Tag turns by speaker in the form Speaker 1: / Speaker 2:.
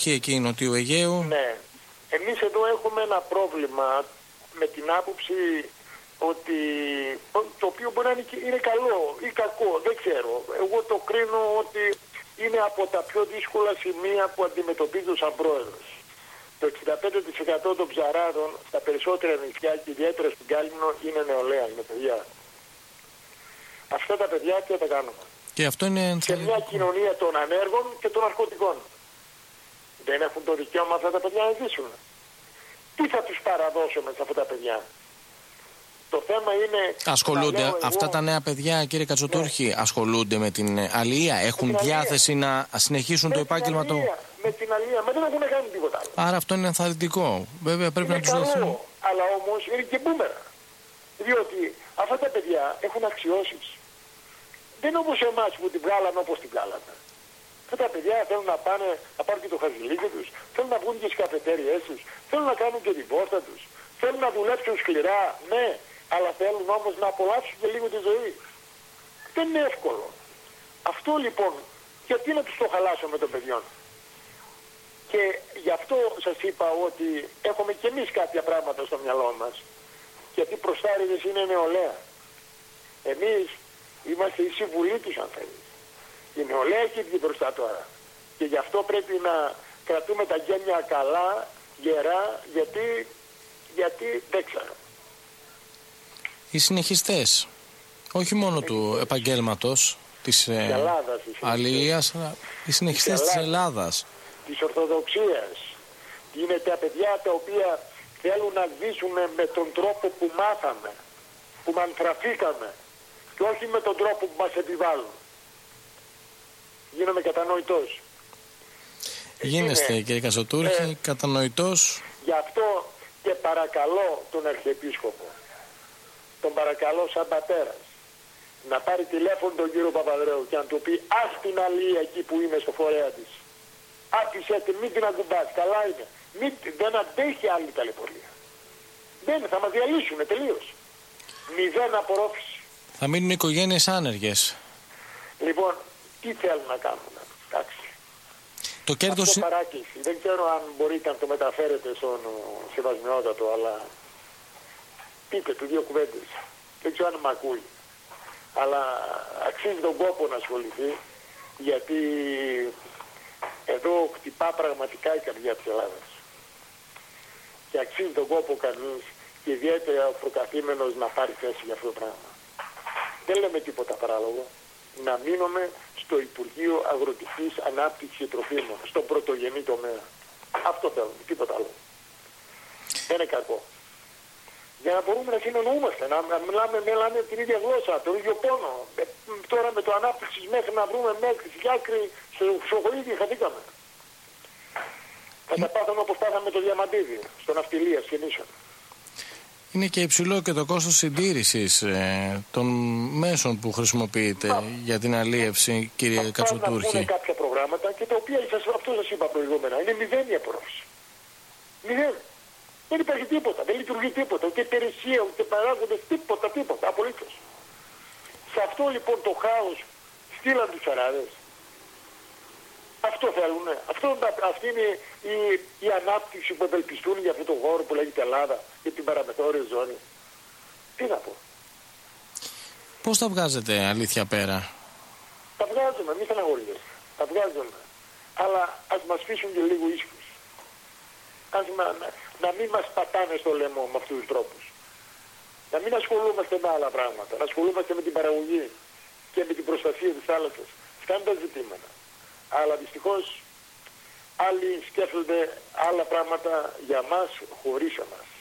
Speaker 1: περιοχή εκεί Νοτιού Αιγαίου.
Speaker 2: Ναι. Εμείς εδώ έχουμε ένα πρόβλημα με την άποψη ότι το οποίο μπορεί να είναι καλό ή κακό, δεν ξέρω. Εγώ το κρίνω ότι είναι από τα πιο δύσκολα σημεία που αντιμετωπίζω σαν πρόεδρος. Το 65% των ψαράδων στα περισσότερα νησιά και ιδιαίτερα στην Κάλυμνο είναι νεολαία, είναι παιδιά. Αυτά τα παιδιά τι τα κάνουμε?
Speaker 1: Και αυτό είναι
Speaker 2: σε μια κοινωνία των ανέργων και των ναρκωτικών. Δεν έχουν το δικαίωμα αυτά τα παιδιά να ζήσουν. Τι θα τους παραδώσουμε σε αυτά τα παιδιά? Το θέμα είναι...
Speaker 1: Ασχολούνται αυτά τα νέα παιδιά, κύριε Κατσοτούρχη, ασχολούνται με την αλία, έχουν διάθεση να συνεχίσουν το επάγγελμα του?
Speaker 2: Με την αλία, μα δεν έχουν κάνει τίποτα άλλο.
Speaker 1: Άρα αυτό είναι ενθαρρυντικό. Βέβαια πρέπει να τους δοθεί.
Speaker 2: Αλλά όμως είναι και μπούμερα. Διότι αυτά τα παιδιά έχουν αξιώσεις. Δεν είναι όπως εμάς που την βγάλαμε όπως την βγάλαμε. Αυτά τα παιδιά θέλουν να πάνε, να πάρουν και το χαζιλίκι τους, θέλουν να βγουν και στις καφετέριές τους, θέλουν να κάνουν και την πόρτα τους, θέλουν να δουλέψουν σκληρά, ναι, αλλά θέλουν όμως να απολαύσουν και λίγο τη ζωή. Δεν είναι εύκολο. Αυτό λοιπόν, γιατί να τους το χαλάσουμε των παιδιών? Και γι' αυτό σας είπα ότι έχουμε και εμείς κάποια πράγματα στο μυαλό μας. Γιατί οι προστάριδες είναι νεολαία. Εμείς είμαστε η συμβουλή τους, αν θέλεις. Η νεολαία έχει βγει μπροστά τώρα. Και γι' αυτό πρέπει να κρατούμε τα γένια καλά, γερά, γιατί δεν ξέρω.
Speaker 1: Οι συνεχιστές, όχι μόνο του επαγγέλματος της αλληλείας, αλλά οι συνεχιστές της Ελλάδας,
Speaker 2: της Ορθοδοξίας. Είναι τα παιδιά τα οποία θέλουν να ζήσουν με τον τρόπο που μάθαμε, που μανθραφήκαμε, και όχι με τον τρόπο που μας επιβάλλουν. Γίνομαι κατανοητός.
Speaker 1: Γίνεστε κύριε Κατσοτούρχη, κατανοητός.
Speaker 2: Γι' αυτό και παρακαλώ τον Αρχιεπίσκοπο, τον παρακαλώ σαν πατέρας, να πάρει τηλέφωνο τον κύριο Παπαδρέου και να του πει ας την αλία εκεί που είναι στο φορέα της. Άφησε τη, μην την ακουμπάς, καλά είναι. Δεν αντέχει άλλη ταλαιπωρία. Δεν, θα μας διαλύσουν τελείως. 0 απορρόφηση.
Speaker 1: Θα μείνουν οι οικογένειες άνεργες.
Speaker 2: Λοιπόν, τι θέλουν να κάνουν? Εντάξει.
Speaker 1: Το κέρδος...
Speaker 2: Αυτό παράκληση. Δεν ξέρω αν μπορείτε να το μεταφέρετε στον σεβασμιότατο, αλλά πείτε του 2 κουβέντες. Δεν ξέρω αν μ' ακούει. Αλλά αξίζει τον κόπο να ασχοληθεί, γιατί εδώ χτυπά πραγματικά η καρδιά της Ελλάδας. Και αξίζει τον κόπο κανείς, και ιδιαίτερα ο προκαθήμενος, να πάρει θέση για αυτό το πράγμα. Δεν λέμε τίποτα παράλογο. Να μείνουμε στο Υπουργείο Αγροτικής Ανάπτυξης και Τροφίμων, στον πρωτογενή τομέα. Αυτό θέλουμε, τίποτα άλλο. Δεν είναι κακό. Για να μπορούμε να συνεννοούμαστε, να μιλάμε την ίδια γλώσσα, τον ίδιο πόνο. Τώρα με το ανάπτυξη μέχρι να βρούμε μέχρι στη άκρη, στο ψωχοίδι χαθήκαμε. Θα τα πάθαμε όπως πάθαμε το Διαμαντίδη, στο Ναυτιλία, σκηνήσεων.
Speaker 1: Είναι και υψηλό και το κόστος συντήρησης των μέσων που χρησιμοποιείτε για την αλίευση, κύριε Κατσοτούρχη.
Speaker 2: Υπάρχουν κάποια προγράμματα και τα οποία, αυτό σας είπα προηγούμενα, είναι 0 η απορρόφηση. 0. Δεν υπάρχει τίποτα, δεν λειτουργεί τίποτα, ούτε υπηρεσία, ούτε παράγοντες, τίποτα, απολύτως. Σε αυτό λοιπόν το χάος στείλαν τους αράδες. Αυτό θέλουν. Αυτή είναι η ανάπτυξη που ευελπιστούν για αυτό το χώρο που λέγεται Ελλάδα, για την παραμεθόριο ζώνη. Τι να πω.
Speaker 1: Πώς τα βγάζετε αλήθεια πέρα?
Speaker 2: Τα βγάζουμε, μη στεναχωρίζεστε. Τα βγάζουμε. Αλλά ας μας αφήσουν και λίγο ίσχυος. Να μην μας πατάνε στο λαιμό με αυτούς τους τρόπους. Να μην ασχολούμαστε με άλλα πράγματα. Να ασχολούμαστε με την παραγωγή και με την προστασία της θάλασσας. Αυτά είναι τα ζητήματα. Αλλά δυστυχώς άλλοι σκέφτονται άλλα πράγματα για μας χωρίς εμάς.